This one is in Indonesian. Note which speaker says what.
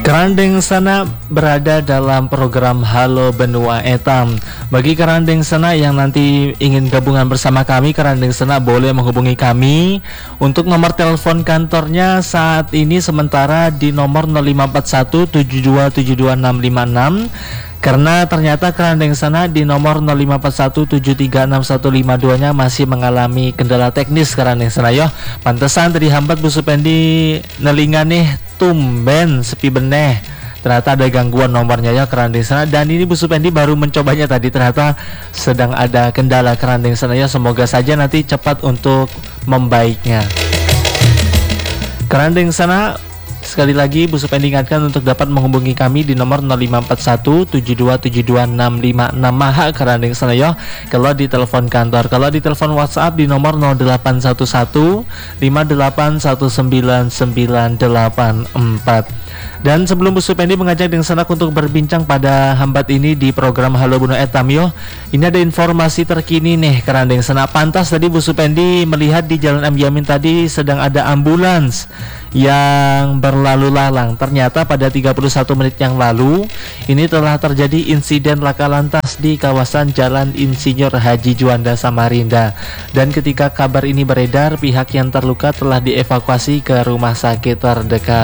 Speaker 1: Kerandeng sana berada dalam program Halo Benua Etam. Bagi kerandeng sana yang nanti ingin gabungan bersama kami, kerandeng sana boleh menghubungi kami. Untuk nomor telepon kantornya saat ini sementara di nomor 0541 7272 656. Karena ternyata kerandeng sana di nomor 0541736152 nya masih mengalami kendala teknis kerandeng sana yo. Pantesan tadi hambat Bu Supendi nelinga nih tumben sepi beneh. Ternyata ada gangguan nomornya ya kerandeng sana, dan ini Bu Supendi baru mencobanya tadi, ternyata sedang ada kendala kerandeng sana ya. Semoga saja nanti cepat untuk membaiknya. Kerandeng sana sekali lagi Bu Supendi ingatkan untuk dapat menghubungi kami di nomor 0541 7272 656 maha kerandeng sana yo. Kalau di telepon kantor, kalau di telepon WhatsApp di nomor 0811 581994. Dan sebelum Bu Supendi mengajak Deng Sanak untuk berbincang pada hambat ini di program Halo Benua Etam yo, ini ada informasi terkini nih kerandeng Sanak. Pantas tadi Bu Supendi melihat di Jalan M Yamin tadi sedang ada ambulans yang berlalu lalang. Ternyata pada 31 menit yang lalu ini telah terjadi insiden laka lantas di kawasan Jalan Insinyur Haji Juanda Samarinda. Dan ketika kabar ini beredar, pihak yang terluka telah dievakuasi ke rumah sakit terdekat.